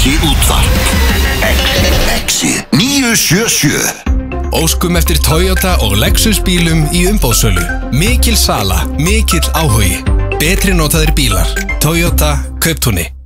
Exi útvarp. Exi 977. Óskum eftir Toyota og Lexus bílum í umboðssölu. Mikil sala, mikill áhugi. Betri notaðir bílar. Toyota Kauptúni.